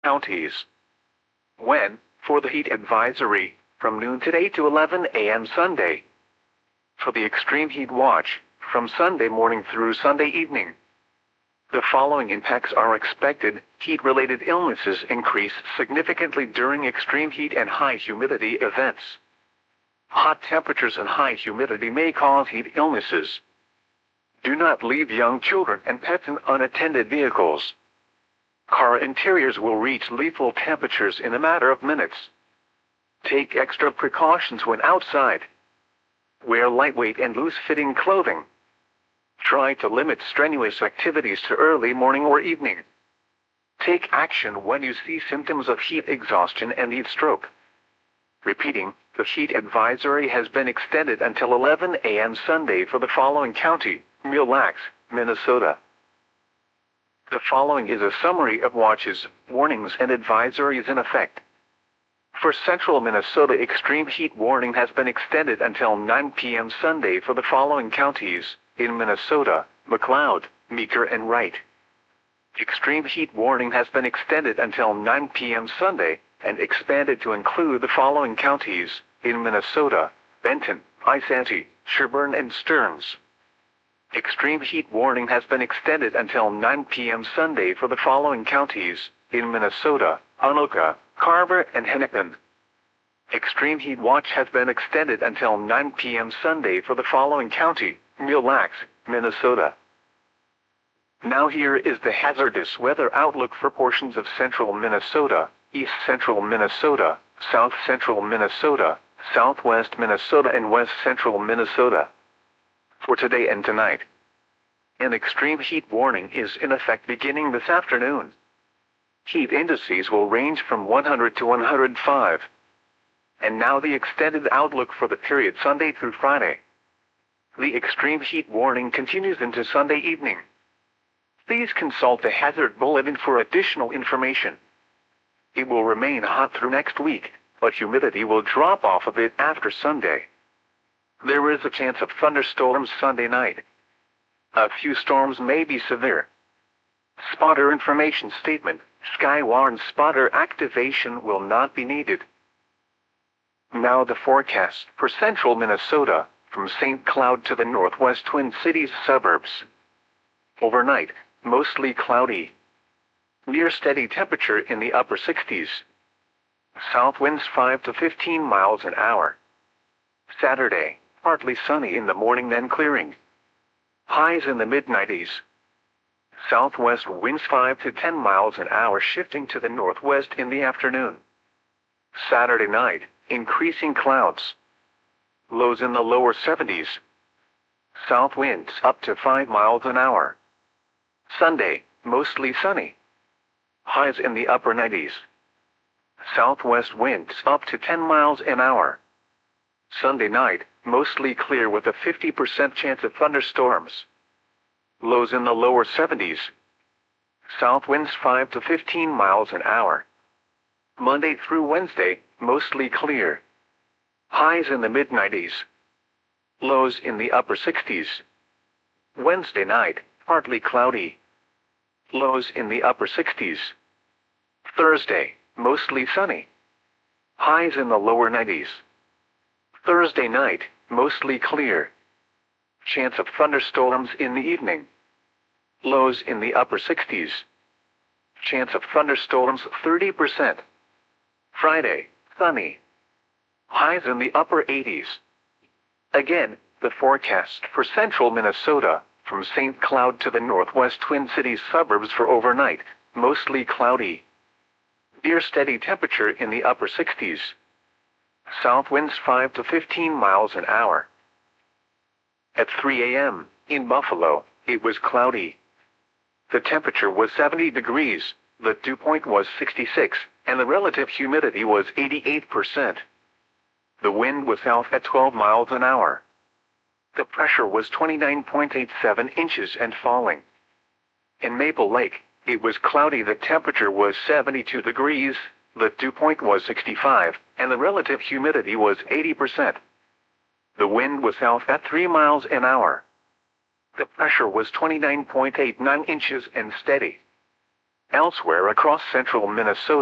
counties. When, for the heat advisory, from noon today to 11 a.m. Sunday. For the extreme heat watch, from Sunday morning through Sunday evening. The following impacts are expected. Heat-related illnesses increase significantly during extreme heat and high humidity events. Hot temperatures and high humidity may cause heat illnesses. Do not leave young children and pets in unattended vehicles. Car interiors will reach lethal temperatures in a matter of minutes. Take extra precautions when outside. Wear lightweight and loose-fitting clothing. Try to limit strenuous activities to early morning or evening. Take action when you see symptoms of heat exhaustion and heat stroke. Repeating, the heat advisory has been extended until 11 a.m. Sunday for the following county: Mille Lacs, Minnesota. The following is a summary of watches, warnings, and advisories in effect. For central Minnesota, extreme heat warning has been extended until 9 p.m. Sunday for the following counties: in Minnesota, McLeod, Meeker, and Wright. Extreme heat warning has been extended until 9 p.m. Sunday, and expanded to include the following counties: in Minnesota, Benton, Isanti, Sherburne, and Stearns. Extreme heat warning has been extended until 9 p.m. Sunday for the following counties: in Minnesota, Anoka, Carver, and Hennepin. Extreme heat watch has been extended until 9 p.m. Sunday for the following county: Mille Lacs, Minnesota. Now here is the hazardous weather outlook for portions of central Minnesota, east central Minnesota, south central Minnesota, southwest Minnesota, and west central Minnesota. For today and tonight, an extreme heat warning is in effect beginning this afternoon. Heat indices will range from 100 to 105. And now the extended outlook for the period Sunday through Friday. The extreme heat warning continues into Sunday evening. Please consult the hazard bulletin for additional information. It will remain hot through next week, but humidity will drop off a bit after Sunday. There is a chance of thunderstorms Sunday night. A few storms may be severe. Spotter information statement: Skywarn spotter activation will not be needed. Now the forecast for central Minnesota, from St. Cloud to the northwest Twin Cities suburbs. Overnight, mostly cloudy. Near steady temperature in the upper 60s. South winds 5 to 15 miles an hour. Saturday, partly sunny in the morning, then clearing. Highs in the mid-90s. Southwest winds 5 to 10 miles an hour, shifting to the northwest in the afternoon. Saturday night, increasing clouds. Lows in the lower 70s. South winds up to 5 miles an hour. Sunday, mostly sunny. Highs in the upper 90s. Southwest winds up to 10 miles an hour. Sunday night, mostly clear with a 50% chance of thunderstorms. Lows in the lower 70s. South winds 5 to 15 miles an hour. Monday through Wednesday, mostly clear. Highs in the mid-90s. Lows in the upper 60s. Wednesday night, partly cloudy. Lows in the upper 60s. Thursday, mostly sunny. Highs in the lower 90s. Thursday night, mostly clear. Chance of thunderstorms in the evening. Lows in the upper 60s. Chance of thunderstorms 30%. Friday, sunny. Highs in the upper 80s. Again, the forecast for central Minnesota, from St. Cloud to the northwest Twin Cities suburbs for overnight, mostly cloudy. Near steady temperature in the upper 60s. South winds 5 to 15 miles an hour. At 3 a.m., in Buffalo, it was cloudy. The temperature was 70 degrees, the dew point was 66, and the relative humidity was 88%. The wind was south at 12 miles an hour. The pressure was 29.87 inches and falling. In Maple Lake, it was cloudy. The temperature was 72 degrees, the dew point was 65, and the relative humidity was 80%. The wind was south at 3 miles an hour. The pressure was 29.89 inches and steady. Elsewhere across central Minnesota,